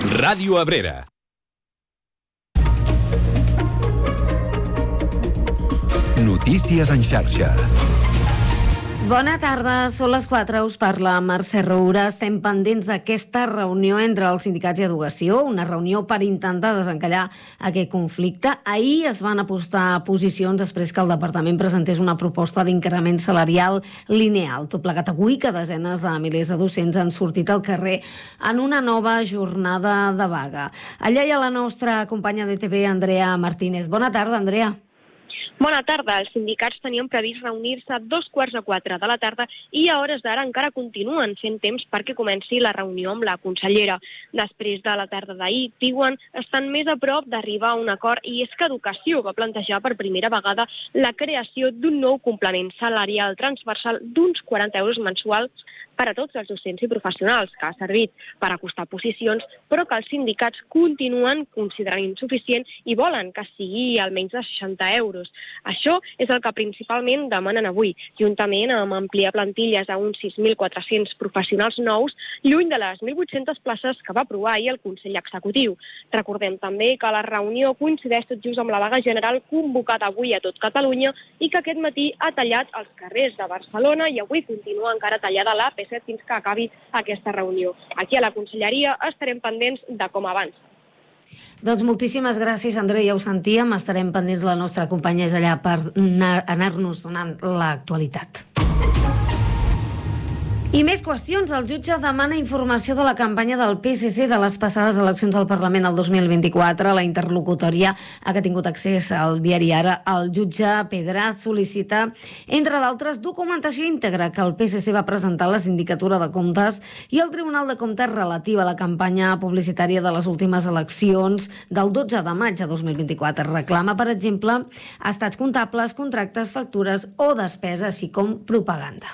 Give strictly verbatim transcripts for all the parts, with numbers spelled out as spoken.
Ràdio Abrera. Notícies en xarxa. Bona tarda, són les quatre, us parla Mercè Roura. Estem pendents d'aquesta reunió entre els sindicats i educació, una reunió per intentar desencallar aquest conflicte. Ahir es van apostar posicions després que el departament presentés una proposta d'increment salarial lineal. Tot plegat avui que desenes de milers de docents han sortit al carrer en una nova jornada de vaga. Allà hi ha la nostra companya de T V, Andrea Martínez. Bona tarda, Andrea. Bona tarda. Els sindicats tenien previst reunir-se a dos quarts de quatre de la tarda i a hores d'ara encara continuen fent temps perquè comenci la reunió amb la consellera. Després de la tarda d'ahir, diuen, estan més a prop d'arribar a un acord i és que Educació va plantejar per primera vegada la creació d'un nou complement salarial transversal d'uns quaranta euros mensuals per a tots els docents i professionals, que ha servit per acostar posicions, però que els sindicats continuen considerant insuficient i volen que sigui almenys de seixanta euros. Això és el que principalment demanen avui, juntament amb ampliar plantilles a uns sis mil quatre-cents professionals nous, lluny de les mil vuit-centes places que va aprovar ahir el Consell Executiu. Recordem també que la reunió coincideix tot just amb la vaga general convocada avui a tot Catalunya i que aquest matí ha tallat els carrers de Barcelona i avui continua encara tallada l'A P set fins que acabi aquesta reunió. Aquí a la Conselleria estarem pendents de com avança. Doncs moltíssimes gràcies, Andrea, ja ho sentíem. Estarem pendents, la nostra companya és allà per anar-nos donant l'actualitat. I més qüestions. El jutge demana informació de la campanya del P S C de les passades eleccions al Parlament el dos mil vint-i-quatre. La interlocutòria a que ha tingut accés al diari Ara. El jutge Pedraz sol·licita, entre d'altres, documentació íntegra que el P S C va presentar a la Sindicatura de Comptes i al Tribunal de Comptes relativa a la campanya publicitària de les últimes eleccions del dotze de maig de dos mil vint-i-quatre. Reclama, per exemple, estats comptables, contractes, factures o despesa, així com propaganda.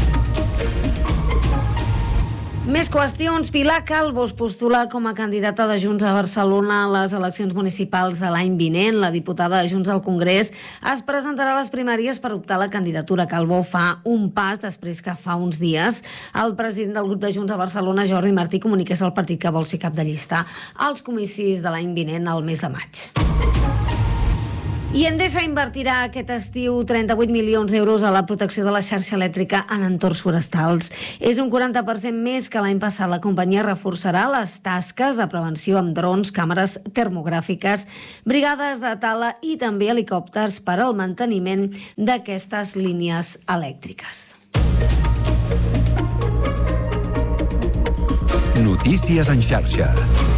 Més qüestions. Pilar Calvo es postula com a candidata de Junts a Barcelona a les eleccions municipals de l'any vinent. La diputada de Junts al Congrés es presentarà a les primàries per optar a la candidatura. Calvo fa un pas després que fa uns dies el president del grup de Junts a Barcelona, Jordi Martí, comuniqués al partit que vol ser cap de llista als comicis de l'any vinent, al mes de maig. I Endesa invertirà aquest estiu trenta-vuit milions d'euros a la protecció de la xarxa elèctrica en entorns forestals. És un quaranta per cent més que l'any passat. La companyia reforçarà les tasques de prevenció amb drons, càmeres termogràfiques, brigades de tala i també helicòpters per al manteniment d'aquestes línies elèctriques. Notícies en xarxa.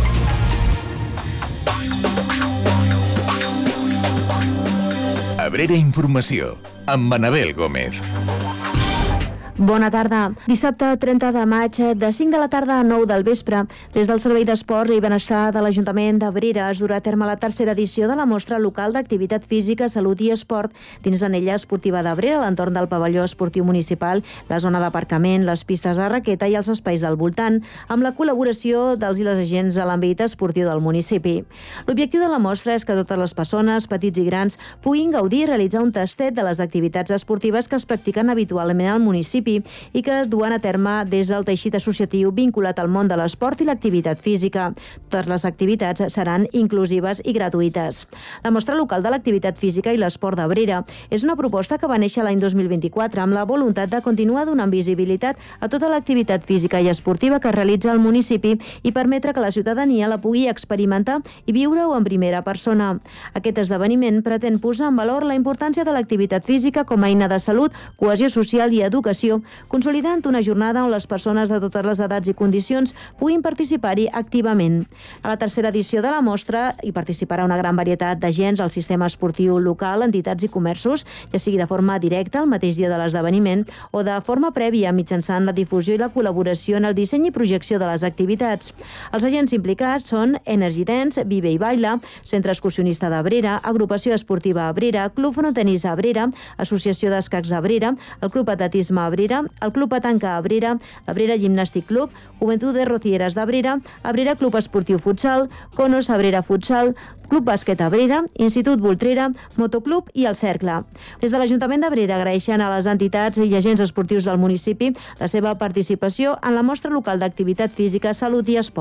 Abrera Informació, amb Anabel Gómez. Bona tarda. Dissabte trenta de maig, de cinc de la tarda a nou del vespre, des del Servei d'Esport i Benestar de l'Ajuntament d'Abrera es durà a terme la tercera edició de la mostra local d'activitat física, salut i esport dins l'anella esportiva d'Abrera, a l'entorn del pavelló esportiu municipal, la zona d'aparcament, les pistes de raqueta i els espais del voltant, amb la col·laboració dels i les agents de l'àmbit esportiu del municipi. L'objectiu de la mostra és que totes les persones, petits i grans, puguin gaudir i realitzar un tastet de les activitats esportives que es practiquen habitualment al municipi i que es duen a terme des del teixit associatiu vinculat al món de l'esport i l'activitat física. Totes les activitats seran inclusives i gratuïtes. La mostra local de l'activitat física i l'esport d'Abrera és una proposta que va néixer l'any dos mil vint-i-quatre amb la voluntat de continuar donant visibilitat a tota l'activitat física i esportiva que es realitza al municipi i permetre que la ciutadania la pugui experimentar i viure-ho en primera persona. Aquest esdeveniment pretén posar en valor la importància de l'activitat física com a eina de salut, cohesió social i educació, consolidant una jornada on les persones de totes les edats i condicions puguin participar-hi activament. A la tercera edició de la mostra hi participarà una gran varietat d'agents al sistema esportiu local, entitats i comerços, ja sigui de forma directa el mateix dia de l'esdeveniment o de forma prèvia mitjançant la difusió i la col·laboració en el disseny i projecció de les activitats. Els agents implicats són Energy Dance, Vive i Baila, Centre Excursionista d'Abrera, Agrupació Esportiva Abrera, Club Frontenis Abrera, Associació d'Escacs d'Abrera, el Club Atletisme Abrera, el Club Petanca Abrera, Abrera Gimnàstic Club, Joventut de Rocieres d'Abrera, Abrera Club Esportiu Futsal, Conos Abrera Futsal, Club Bàsquet Abrera, Institut Voltrera, Motoclub i el Cercle. Des de l'Ajuntament d'Abrera agraeixen a les entitats i agents esportius del municipi la seva participació en la mostra local d'activitat física, salut i esport.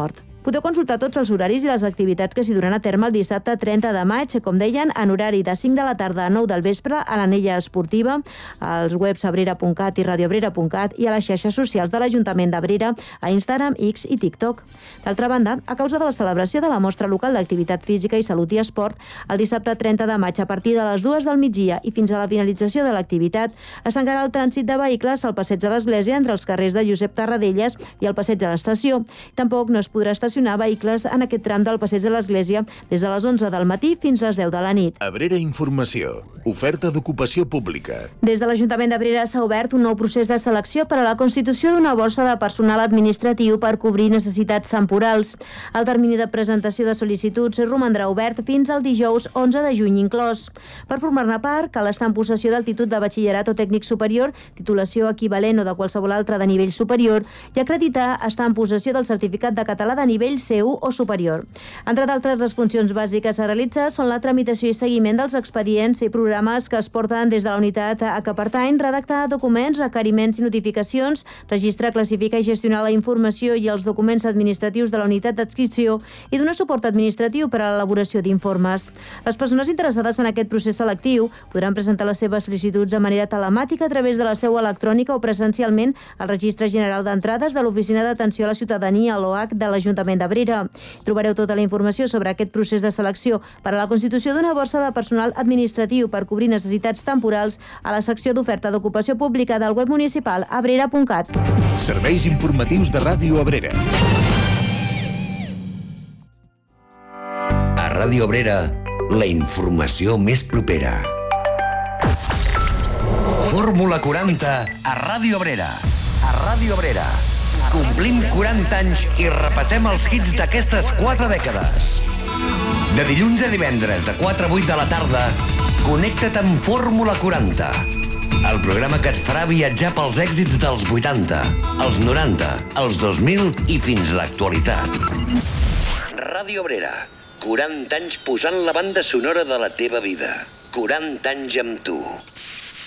Podeu consultar tots els horaris i les activitats que s'hi duran a terme el dissabte trenta de maig, com deien, en horari de cinc de la tarda a nou del vespre a l'Anella Esportiva, als webs abrera punt cat i radioabrera punt cat i a les xarxes socials de l'Ajuntament d'Abrera, a Instagram, X i TikTok. D'altra banda, a causa de la celebració de la mostra local d'activitat física i salut i esport, el dissabte trenta de maig a partir de les dues del migdia i fins a la finalització de l'activitat es tancarà el trànsit de vehicles al passeig de l'Església entre els carrers de Josep Tarradellas i el passeig de l'Estació. Tampoc no es podrà estacionar vehicles en aquest tram del passeig de l'Església des de les onze del matí fins a les deu de la nit. Abrera Informació. Oferta d'ocupació pública. Des de l'Ajuntament d'Abrera s'ha obert un nou procés de selecció per a la constitució d'una borsa de personal administratiu per cobrir necessitats temporals. El termini de presentació de sol·licituds romandrà obert fins al dijous onze de juny inclòs. Per formar-ne part, cal estar en possessió del títol de batxillerat o tècnic superior, titulació equivalent o de qualsevol altra de nivell superior, i acreditar estar en possessió del certificat de català de nivell C u o superior. Entre d'altres, les funcions bàsiques a realitzar són la tramitació i seguiment dels expedients i programes que es porten des de la unitat a què pertany, redactar documents, requeriments i notificacions, registrar, classificar i gestionar la informació i els documents administratius de la unitat d'adscripció i donar suport administratiu per a l'elaboració d'informes. Les persones interessades en aquest procés selectiu podran presentar les seves sol·licituds de manera telemàtica a través de la seu electrònica o presencialment al Registre General d'Entrades de l'Oficina d'Atenció a la Ciutadania, l'O H, de l'Ajuntament d'Abrera. Trobareu tota la informació sobre aquest procés de selecció per a la constitució d'una borsa de personal administratiu per cobrir necessitats temporals a la secció d'oferta d'ocupació pública del web municipal abrera punt cat. Serveis informatius de Ràdio Abrera. A Ràdio Abrera, la informació més propera. Fórmula quaranta a Ràdio Abrera. A Ràdio Abrera. Complim quaranta anys i repassem els hits d'aquestes quatre dècades. De dilluns a divendres, de quatre a vuit de la tarda, connecta't amb Fórmula quaranta. El programa que et farà viatjar pels èxits dels vuitanta, els noranta, els dos mil i fins a l'actualitat. Ràdio Abrera. quaranta anys posant la banda sonora de la teva vida. quaranta anys amb tu.